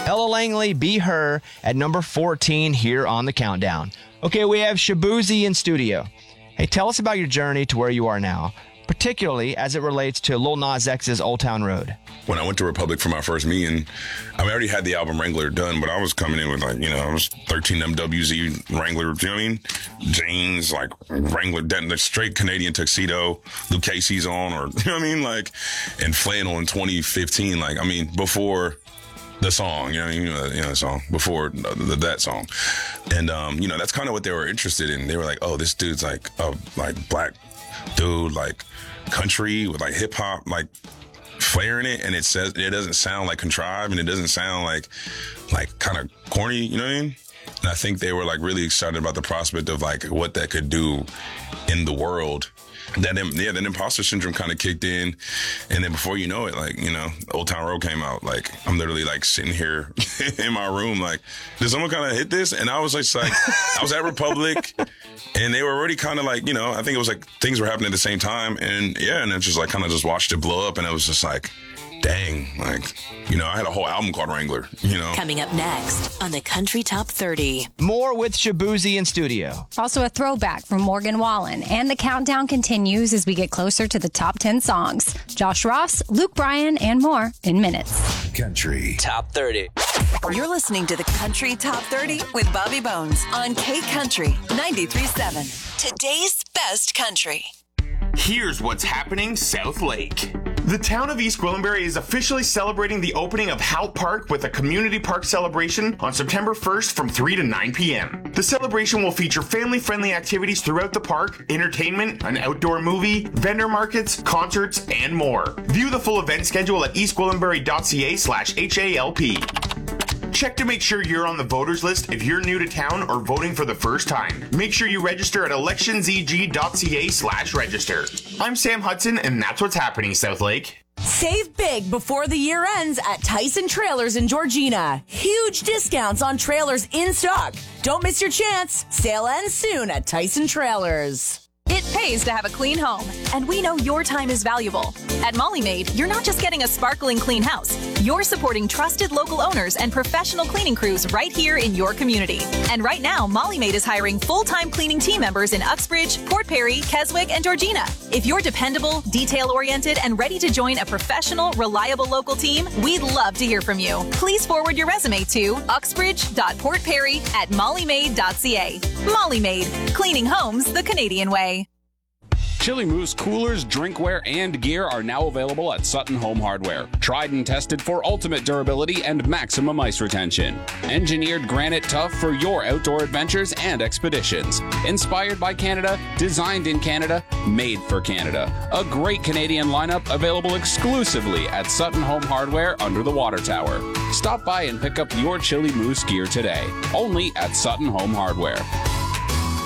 Ella Langley, Be Her, at number 14 here on the countdown. Okay, we have Shaboozey in studio. Hey, tell us about your journey to where you are now, particularly as it relates to Lil Nas X's Old Town Road. When I went to Republic for my first meeting, I already had the album Wrangler done, but I was coming in with I was 13 MWZ Wrangler, you know what I mean? Jeans, Wrangler, the straight Canadian tuxedo, Luke Casey's on, or, you know what I mean? And flannel in 2015, before the song, the song, before that song. And, that's kind of what they were interested in. They were like, oh, this dude's a black dude, country with hip hop, flair in it, and it doesn't sound contrived, and it doesn't sound like kind of corny, you know what I mean? And I think they were really excited about the prospect of what that could do in the world. Then imposter syndrome kind of kicked in, and then before you know it, Old Town Road came out. I'm literally sitting here in my room, did someone kind of hit this? And I was I was at Republic, and they were already kind of I think it was things were happening at the same time, and and it just kind of just watched it blow up, and it was just dang, I had a whole album called Wrangler, Coming up next on the Country Top 30. More with Shaboozey in studio. Also a throwback from Morgan Wallen. And the countdown continues as we get closer to the top 10 songs. Josh Ross, Luke Bryan, and more in minutes. Country Top 30. You're listening to the Country Top 30 with Bobby Bones on K Country 93.7. Today's best country. Here's what's happening South Lake. The town of East Gwillimbury is officially celebrating the opening of Hout Park with a community park celebration on September 1st from 3 to 9 p.m. The celebration will feature family-friendly activities throughout the park, entertainment, an outdoor movie, vendor markets, concerts, and more. View the full event schedule at eastgwillimbury.ca/HALP. Check to make sure you're on the voters list if you're new to town or voting for the first time. Make sure you register at electionzeg.ca/register. I'm Sam Hudson, and that's what's happening, South Lake. Save big before the year ends at Tyson Trailers in Georgina. Huge discounts on trailers in stock. Don't miss your chance. Sale ends soon at Tyson Trailers. It pays to have a clean home, and we know your time is valuable. At Molly Maid, you're not just getting a sparkling clean house. You're supporting trusted local owners and professional cleaning crews right here in your community. And right now, Molly Maid is hiring full-time cleaning team members in Uxbridge, Port Perry, Keswick, and Georgina. If you're dependable, detail-oriented, and ready to join a professional, reliable local team, we'd love to hear from you. Please forward your resume to uxbridge.portperry@mollymaid.ca. Molly Maid, cleaning homes the Canadian way. Chili Moose coolers, drinkware, and gear are now available at Sutton Home Hardware. Tried and tested for ultimate durability and maximum ice retention. Engineered granite tough for your outdoor adventures and expeditions. Inspired by Canada, designed in Canada, made for Canada. A great Canadian lineup available exclusively at Sutton Home Hardware under the water tower. Stop by and pick up your Chili Moose gear today, only at Sutton Home Hardware.